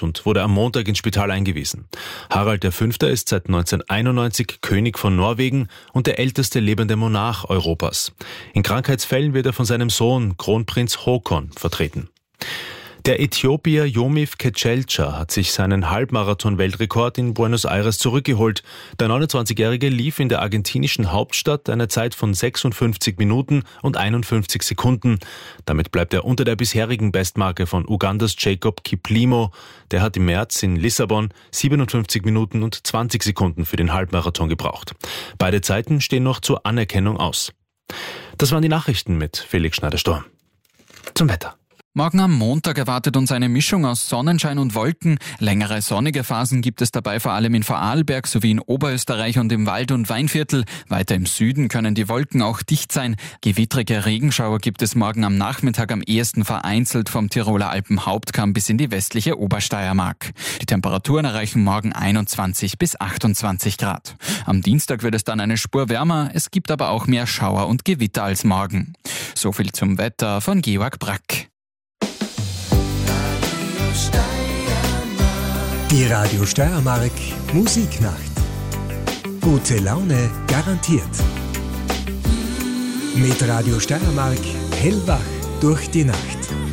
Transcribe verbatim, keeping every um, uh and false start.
und wurde am Montag ins Spital eingewiesen. Harald der Fünfte ist seit neunzehnhunderteinundneunzig König von Norwegen und der älteste lebende Monarch Europas. In Krankheitsfällen wird er von seinem Sohn Kronprinz Håkon vertreten. Der Äthiopier Yomif Kecelcha hat sich seinen Halbmarathon-Weltrekord in Buenos Aires zurückgeholt. Der neunundzwanzigjährige lief in der argentinischen Hauptstadt eine Zeit von sechsundfünfzig Minuten und einundfünfzig Sekunden. Damit bleibt er unter der bisherigen Bestmarke von Ugandas Jacob Kiplimo. Der hat im März in Lissabon siebenundfünfzig Minuten und zwanzig Sekunden für den Halbmarathon gebraucht. Beide Zeiten stehen noch zur Anerkennung aus. Das waren die Nachrichten mit Felix Schneider-Sturm. Zum Wetter. Morgen am Montag erwartet uns eine Mischung aus Sonnenschein und Wolken. Längere sonnige Phasen gibt es dabei vor allem in Vorarlberg sowie in Oberösterreich und im Wald- und Weinviertel. Weiter im Süden können die Wolken auch dicht sein. Gewittrige Regenschauer gibt es morgen am Nachmittag am ehesten vereinzelt vom Tiroler Alpenhauptkamm bis in die westliche Obersteiermark. Die Temperaturen erreichen morgen einundzwanzig bis achtundzwanzig Grad. Am Dienstag wird es dann eine Spur wärmer. Es gibt aber auch mehr Schauer und Gewitter als morgen. So viel zum Wetter von Georg Brack. Die Radio Steiermark Musiknacht. Gute Laune garantiert. Mit Radio Steiermark hellwach durch die Nacht.